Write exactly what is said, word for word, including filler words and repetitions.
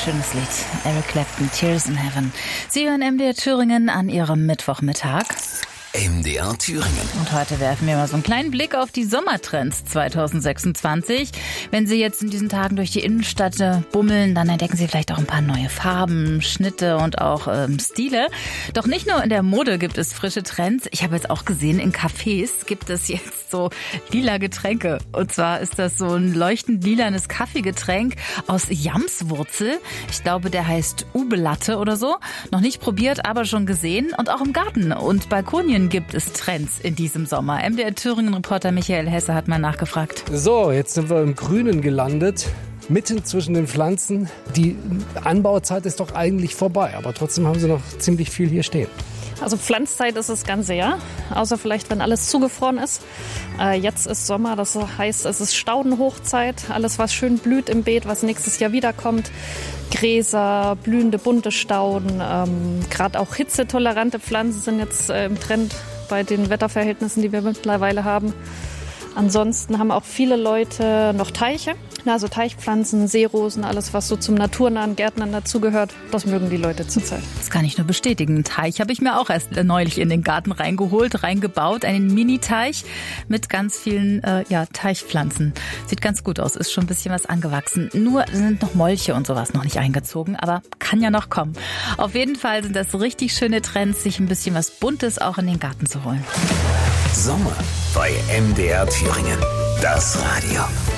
schönes Lied. Eric Clapton, Tears in Heaven. Sie hören M D R Thüringen an Ihrem Mittwochmittag. M D R Thüringen. Und heute werfen wir mal so einen kleinen Blick auf die Sommertrends zwanzig sechsundzwanzig. Wenn Sie jetzt in diesen Tagen durch die Innenstadt bummeln, dann entdecken Sie vielleicht auch ein paar neue Farben, Schnitte und auch ähm, Stile. Doch nicht nur in der Mode gibt es frische Trends. Ich habe jetzt auch gesehen, in Cafés gibt es jetzt so lila Getränke. Und zwar ist das so ein leuchtend lilanes Kaffeegetränk aus Jamswurzel. Ich glaube, der heißt Ube-Latte oder so. Noch nicht probiert, aber schon gesehen. Und auch im Garten und Balkonien gibt es Trends in diesem Sommer. M D R Thüringen-Reporter Michael Hesse hat mal nachgefragt. So, jetzt sind wir im Grünen gelandet, mitten zwischen den Pflanzen. Die Anbauzeit ist doch eigentlich vorbei, aber trotzdem haben sie noch ziemlich viel hier stehen. Also Pflanzzeit ist das ganze Jahr, außer vielleicht, wenn alles zugefroren ist. Äh, jetzt ist Sommer, das heißt, es ist Staudenhochzeit. Alles, was schön blüht im Beet, was nächstes Jahr wiederkommt. Gräser, blühende bunte Stauden, ähm, gerade auch hitzetolerante Pflanzen sind jetzt äh, im Trend bei den Wetterverhältnissen, die wir mittlerweile haben. Ansonsten haben auch viele Leute noch Teiche, also Teichpflanzen, Seerosen, alles was so zum naturnahen Gärtnern dazugehört, das mögen die Leute zurzeit. Das kann ich nur bestätigen. Einen Teich habe ich mir auch erst neulich in den Garten reingeholt, reingebaut, einen Mini-Teich mit ganz vielen äh, ja, Teichpflanzen. Sieht ganz gut aus, ist schon ein bisschen was angewachsen. Nur sind noch Molche und sowas noch nicht eingezogen, aber kann ja noch kommen. Auf jeden Fall sind das richtig schöne Trends, sich ein bisschen was Buntes auch in den Garten zu holen. Sommer bei M D R Thüringen. Das Radio.